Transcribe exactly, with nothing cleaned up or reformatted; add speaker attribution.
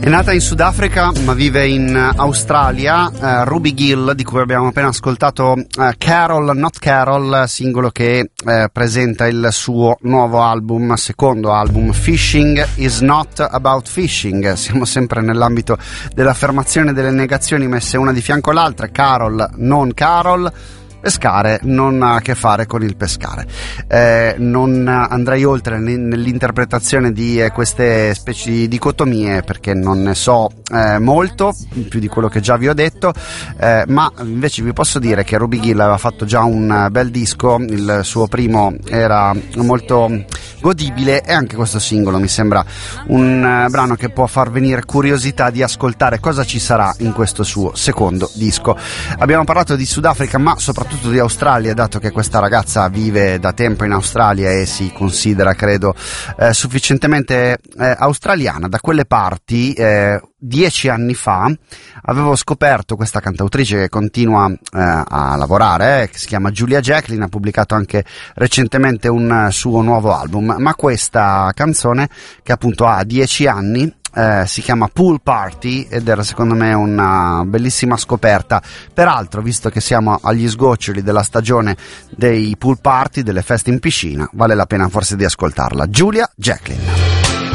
Speaker 1: È nata in Sudafrica ma vive in Australia, uh, Ruby Gill, di cui abbiamo appena ascoltato uh, Carol Not Carol, singolo che uh, presenta il suo nuovo album, secondo album, Fishing is not about fishing. Siamo sempre nell'ambito dell'affermazione delle negazioni messe una di fianco all'altra. Carol, non Carol. Pescare non ha a che fare con il pescare. Eh, non andrei oltre nell'interpretazione di eh, queste specie di dicotomie, perché non ne so eh, molto, più di quello che già vi ho detto, eh, ma invece vi posso dire che Ruby Gill aveva fatto già un bel disco, il suo primo era molto godibile e anche questo singolo mi sembra un uh, brano che può far venire curiosità di ascoltare cosa ci sarà in questo suo secondo disco. Abbiamo parlato di Sudafrica ma soprattutto di Australia, dato che questa ragazza vive da tempo in Australia e si considera, credo, eh, sufficientemente eh, australiana. Da quelle parti eh, dieci anni fa avevo scoperto questa cantautrice che continua eh, a lavorare, eh, che si chiama Julia Jacklin, ha pubblicato anche recentemente un suo nuovo album, ma questa canzone, che appunto ha dieci anni, Eh, si chiama Pool Party ed era secondo me una bellissima scoperta. Peraltro, visto che siamo agli sgoccioli della stagione dei pool party, delle feste in piscina, vale la pena forse di ascoltarla. Julia Jacklin.